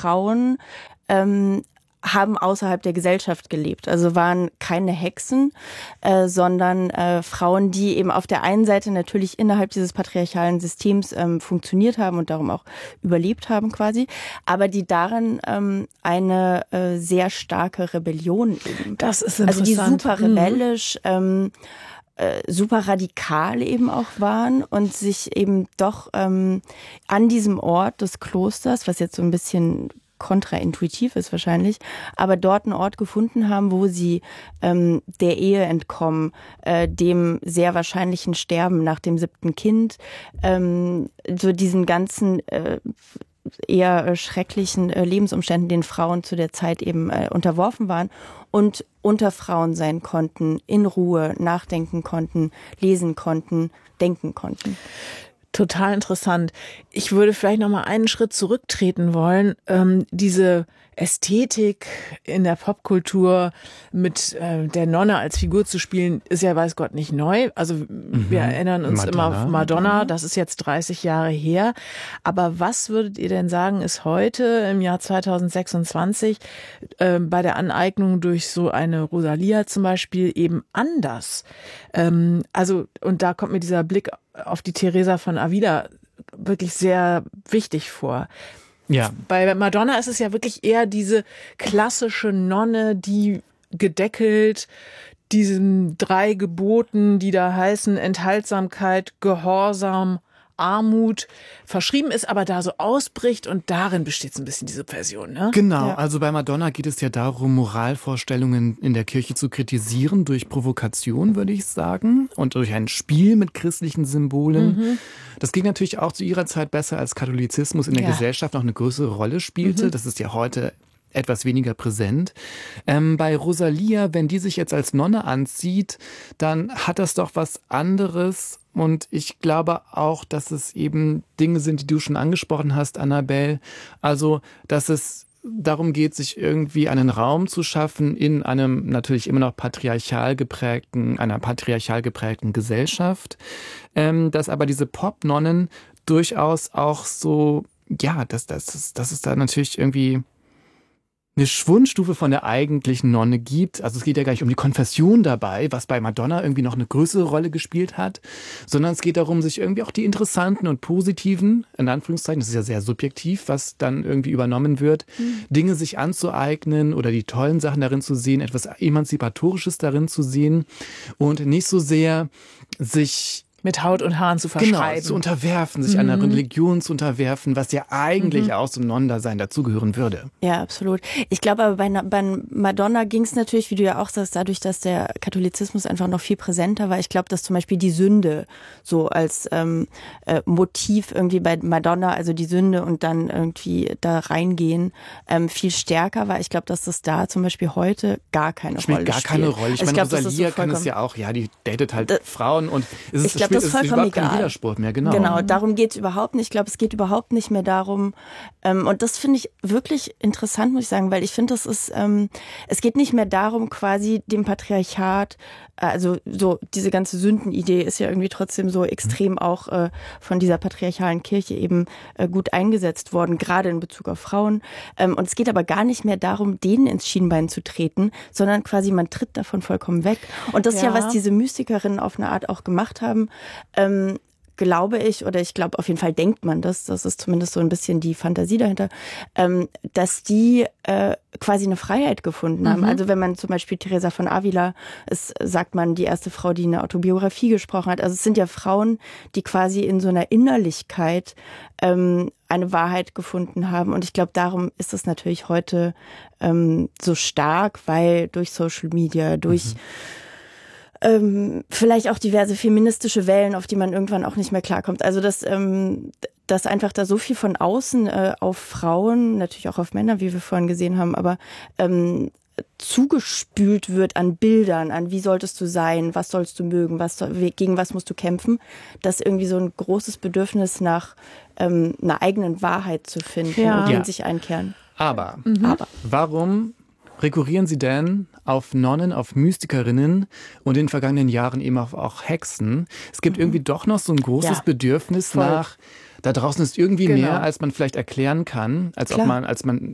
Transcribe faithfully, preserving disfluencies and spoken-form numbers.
Frauen ähm, haben außerhalb der Gesellschaft gelebt. Also waren keine Hexen, äh, sondern äh, Frauen, die eben auf der einen Seite natürlich innerhalb dieses patriarchalen Systems ähm, funktioniert haben und darum auch überlebt haben quasi, aber die darin ähm, eine äh, sehr starke Rebellion eben. Das ist interessant. Also die super Mhm. rebellisch, ähm, äh, super radikal eben auch waren und sich eben doch ähm, an diesem Ort des Klosters, was jetzt so ein bisschen kontraintuitiv ist wahrscheinlich, aber dort einen Ort gefunden haben, wo sie ähm, der Ehe entkommen, äh, dem sehr wahrscheinlichen Sterben nach dem siebten Kind, ähm, so diesen ganzen äh, eher äh, schrecklichen äh, Lebensumständen, denen Frauen zu der Zeit eben äh, unterworfen waren und unter Frauen sein konnten, in Ruhe nachdenken konnten, lesen konnten, denken konnten. Total interessant. Ich würde vielleicht noch mal einen Schritt zurücktreten wollen. Ähm, diese Ästhetik in der Popkultur mit äh, der Nonne als Figur zu spielen, ist ja weiß Gott nicht neu. Also mhm. wir erinnern uns Madonna. immer auf Madonna, das ist jetzt dreißig Jahre her. Aber was würdet ihr denn sagen, ist heute im Jahr zweitausendsechsundzwanzig äh, bei der Aneignung durch so eine Rosalia zum Beispiel eben anders? Ähm, also und da kommt mir dieser Blick auf die Teresa von Avila wirklich sehr wichtig vor. Ja. Bei Madonna ist es ja wirklich eher diese klassische Nonne, die gedeckelt diesen drei Geboten, die da heißen Enthaltsamkeit, Gehorsam, Armut, verschrieben ist, aber da so ausbricht und darin besteht so ein bisschen die Subversion, ne? Genau, ja. Also bei Madonna geht es ja darum, Moralvorstellungen in der Kirche zu kritisieren, durch Provokation, würde ich sagen, und durch ein Spiel mit christlichen Symbolen. Mhm. Das ging natürlich auch zu ihrer Zeit besser, als Katholizismus in der ja. Gesellschaft noch eine größere Rolle spielte. Mhm. Das ist ja heute etwas weniger präsent. Ähm, bei Rosalia, wenn die sich jetzt als Nonne anzieht, dann hat das doch was anderes. Und ich glaube auch, dass es eben Dinge sind, die du schon angesprochen hast, Annabelle. Also, dass es darum geht, sich irgendwie einen Raum zu schaffen in einem natürlich immer noch patriarchal geprägten, einer patriarchal geprägten Gesellschaft. Ähm, dass aber diese Pop-Nonnen durchaus auch so, ja, dass das, das ist da natürlich irgendwie eine Schwundstufe von der eigentlichen Nonne gibt. Also es geht ja gar nicht um die Konfession dabei, was bei Madonna irgendwie noch eine größere Rolle gespielt hat, sondern es geht darum, sich irgendwie auch die interessanten und positiven, in Anführungszeichen, das ist ja sehr subjektiv, was dann irgendwie übernommen wird, mhm. Dinge sich anzueignen oder die tollen Sachen darin zu sehen, etwas Emanzipatorisches darin zu sehen und nicht so sehr sich mit Haut und Haaren zu verschreiben. Genau, zu unterwerfen, sich mhm. einer Religion zu unterwerfen, was ja eigentlich mhm. auch zum Nonnendasein dazugehören würde. Ja, absolut. Ich glaube aber bei, bei Madonna ging es natürlich, wie du ja auch sagst, dadurch, dass der Katholizismus einfach noch viel präsenter war. Ich glaube, dass zum Beispiel die Sünde so als ähm, äh, Motiv irgendwie bei Madonna, also die Sünde und dann irgendwie da reingehen, ähm, viel stärker war. Ich glaube, dass das da zum Beispiel heute gar keine spielt Rolle gar spielt. keine Rolle. Ich also meine, ich glaub, Rosalia so kann es ja auch, ja, die datet halt das, Frauen und es ist, ich glaub, das ist vollkommen überhaupt kein Widerspruch mehr, genau. Genau, darum geht es überhaupt nicht. Ich glaube, es geht überhaupt nicht mehr darum. Ähm, und das finde ich wirklich interessant, muss ich sagen, weil ich finde, das ist, ähm, es geht nicht mehr darum, quasi dem Patriarchat, also so diese ganze Sündenidee ist ja irgendwie trotzdem so extrem auch äh, von dieser patriarchalen Kirche eben äh, gut eingesetzt worden, gerade in Bezug auf Frauen. Ähm, und es geht aber gar nicht mehr darum, denen ins Schienbein zu treten, sondern quasi man tritt davon vollkommen weg. Und das ist ja, ja was diese Mystikerinnen auf eine Art auch gemacht haben. Ähm, glaube ich, oder ich glaube auf jeden Fall denkt man das, das ist zumindest so ein bisschen die Fantasie dahinter, ähm, dass die äh, quasi eine Freiheit gefunden haben. Mhm. Also wenn man zum Beispiel Teresa von Avila ist, sagt man, die erste Frau, die eine Autobiografie gesprochen hat. Also es sind ja Frauen, die quasi in so einer Innerlichkeit ähm, eine Wahrheit gefunden haben. Und ich glaube, darum ist es natürlich heute ähm, so stark, weil durch Social Media, durch mhm. Ähm, vielleicht auch diverse feministische Wellen, auf die man irgendwann auch nicht mehr klarkommt. Also dass, ähm, dass einfach da so viel von außen äh, auf Frauen, natürlich auch auf Männer, wie wir vorhin gesehen haben, aber ähm, zugespült wird an Bildern, an wie solltest du sein, was sollst du mögen, was gegen was musst du kämpfen, dass irgendwie so ein großes Bedürfnis nach ähm, einer eigenen Wahrheit zu finden ja. und in ja. sich einkehren. Aber, mhm. aber warum rekurrieren Sie denn auf Nonnen, auf Mystikerinnen und in den vergangenen Jahren eben auch, auch Hexen? Es gibt mhm. irgendwie doch noch so ein großes ja, Bedürfnis voll. nach, da draußen ist irgendwie genau. mehr, als man vielleicht erklären kann, als Klar. ob man, als man